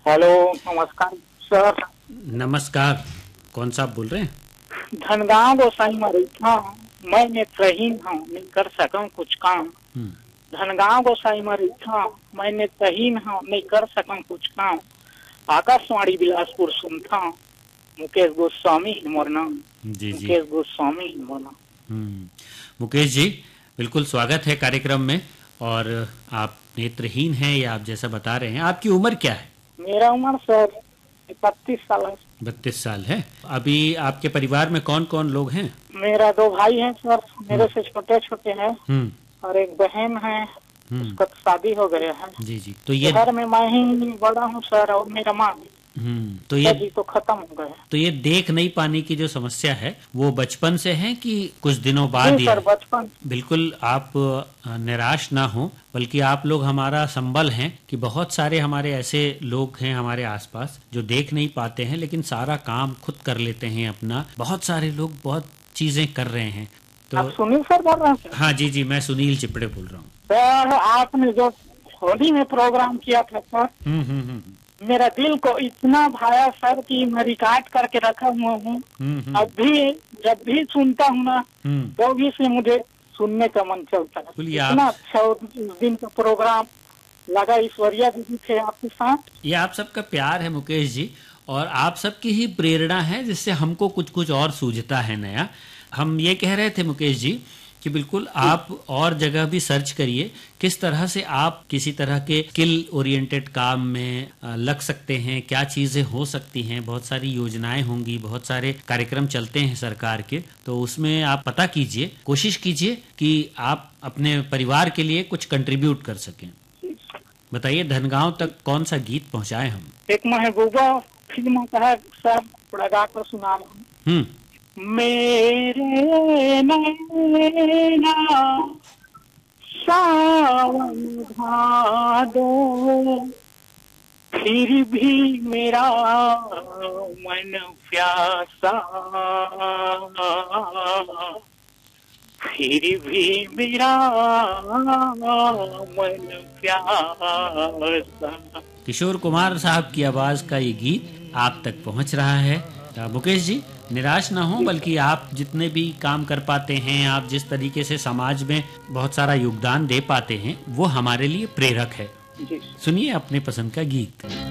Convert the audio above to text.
Hello, नमस्कार sir. नमस्कार। कौन साहब बोल रहे हैं? धनगांव गोसाई मरीठा। मैं नेत्रहीन हूँ, नहीं कर सकूँ कुछ काम। धनगांव गोसाई मरीठा। मैं नेत्रहीन हूँ, नहीं कर सकूँ कुछ काम। आकाशवाणी बिलासपुर सुनता हूँ। मुकेश गोस्वामी है मोर नाम। जी जी। मुकेश गोस्वामी है मोर नाम। मुकेश जी, बिल्कुल स्वागत है कार्यक्रम में। और आप नेत्रहीन हैं या आप जैसा बता रहे हैं, आपकी उम्र क्या है? मेरा उम्र सर 31 साल है। 32 साल है। अभी आपके परिवार में कौन कौन लोग हैं? मेरा 2 भाई हैं सर, मेरे से छोटे छोटे हैं। हम्म और एक बहन है, हम्म। उसका तो शादी हो गया है। जी जी। तो ये घर में मैं ही बड़ा हूँ सर, और मेरा माँ। तो जी तो खत्म हो गया। तो ये देख नहीं पाने की जो समस्या है वो बचपन से है कि कुछ दिनों बाद जी ही सर, है? बचपन। बिल्कुल आप निराश ना हो, बल्कि आप लोग हमारा संबल हैं कि बहुत सारे हमारे ऐसे लोग हैं हमारे आसपास जो देख नहीं पाते हैं लेकिन सारा काम खुद कर लेते हैं अपना। बहुत सारे लोग बहुत चीजें कर रहे हैं। आप तो सुनील सर बोल रहे हैं सर? हाँ जी जी, मैं सुनील चिपड़े बोल रहा हूँ। सर, आपने जो होली में प्रोग्राम किया था सर, मेरा दिल को इतना भाया सर कि मैं रिकॉर्ड करके रखा हुआ हूँ। अब भी जब भी सुनता हूँ ना, तो भी से मुझे सुनने का मन चलता है। बोलिए इतना आप। अच्छा उस दिन का प्रोग्राम लगा। ईश्वरिया दीदी थे आपके साथ। ये आप सबका प्यार है मुकेश जी, और आप सबकी ही प्रेरणा है जिससे हमको कुछ कुछ और सूझता है नया। हम ये कह रहे थे मुकेश जी कि बिल्कुल आप और जगह भी सर्च करिए किस तरह से आप किसी तरह के स्किल ओरिएंटेड काम में लग सकते हैं, क्या चीजें हो सकती हैं। बहुत सारी योजनाएं होंगी, बहुत सारे कार्यक्रम चलते हैं सरकार के, तो उसमें आप पता कीजिए, कोशिश कीजिए कि आप अपने परिवार के लिए कुछ कंट्रीब्यूट कर सकें। बताइए, धनगांव तक कौन सा गीत पहुंचाए हम? एक महबूबा फिल्म का है सर, थोड़ा गा कर सुना रहा हूँ। मेरे नैना सावन भादो, फिर भी मेरा मन प्यासा, फिर भी मेरा मन प्यासा। किशोर कुमार साहब की आवाज का ये गीत आप तक पहुंच रहा है। मुकेश जी, निराश ना हो, बल्कि आप जितने भी काम कर पाते हैं, आप जिस तरीके से समाज में बहुत सारा योगदान दे पाते हैं, वो हमारे लिए प्रेरक है। सुनिए अपने पसंद का गीत।